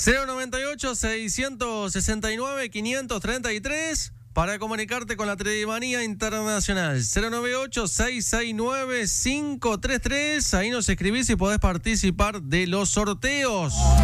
098-669-533 para comunicarte con la Tridimanía Internacional. 098-669-533. Ahí nos escribís y podés participar de los sorteos.